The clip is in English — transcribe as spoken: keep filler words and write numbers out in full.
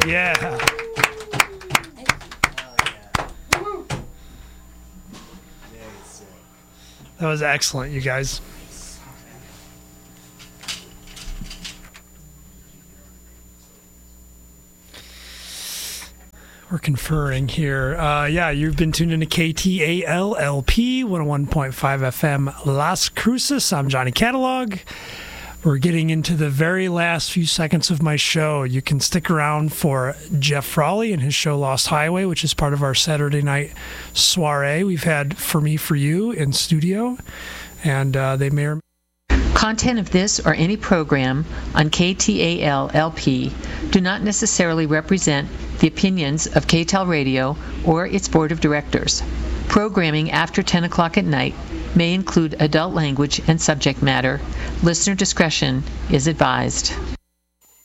Yeah. That was excellent, you guys. We're conferring here. Uh, yeah, you've been tuned into K T A L L P one oh one point five F M Las Cruces. I'm Johnny Catalog. We're getting into the very last few seconds of my show. You can stick around for Jeff Frawley and his show Lost Highway, which is part of our Saturday night soiree. We've had For Me, For You in studio, and uh, they may or Content of this or any program on K T A L L P do not necessarily represent the opinions of K T A L Radio or its board of directors. Programming after ten o'clock at night may include adult language and subject matter. Listener discretion is advised.